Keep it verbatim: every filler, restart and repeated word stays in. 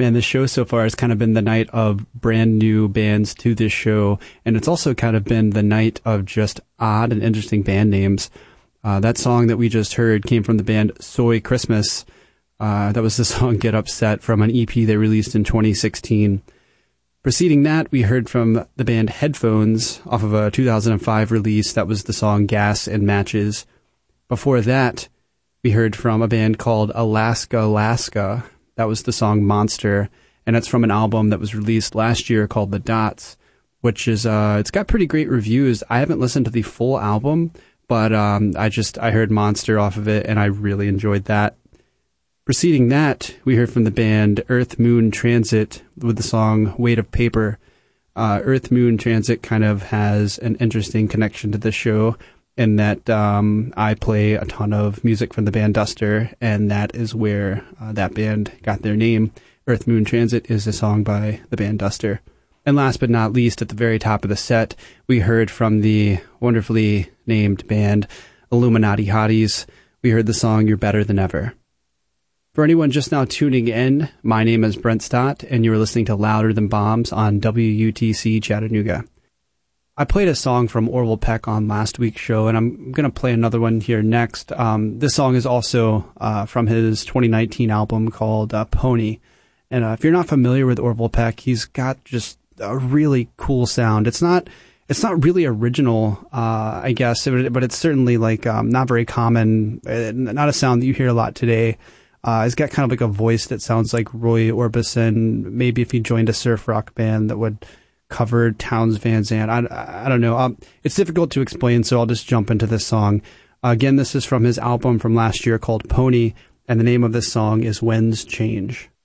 Man, this show so far has kind of been the night of brand new bands to this show, and it's also kind of been the night of just odd and interesting band names. Uh, that song that we just heard came from the band Soy Christmas. Uh, that was the song Get Upset from an E P they released in twenty sixteen. Preceding that, we heard from the band Headphones off of a two thousand five release. That was the song Gas and Matches. Before that, we heard from a band called Alaska Alaska. That was the song Monster, and it's from an album that was released last year called The Dots, which is, uh, it's got pretty great reviews. I haven't listened to the full album, but um, I just, I heard Monster off of it, and I really enjoyed that. Preceding that, we heard from the band Earth Moon Transit with the song Weight of Paper. Uh, Earth Moon Transit kind of has an interesting connection to this show, in that um, I play a ton of music from the band Duster, and that is where uh, that band got their name. Earth Moon Transit is a song by the band Duster. And last but not least, at the very top of the set, we heard from the wonderfully named band Illuminati Hotties. We heard the song You're Better Than Ever. For anyone just now tuning in, my name is Brent Stott, and you are listening to Louder Than Bombs on W U T C Chattanooga. I played a song from Orville Peck on last week's show, and I'm going to play another one here next. Um, this song is also uh, from his twenty nineteen album called uh, Pony. And uh, if you're not familiar with Orville Peck, he's got just a really cool sound. It's not it's not really original, uh, I guess, but it's certainly like um, not very common, not a sound that you hear a lot today. Uh, he's got kind of like a voice that sounds like Roy Orbison, maybe if he joined a surf rock band that would cover Townes Van Zandt. I, I don't know. Um, it's difficult to explain, so I'll just jump into this song. Uh, again, this is from his album from last year called Pony, and the name of this song is Winds Change.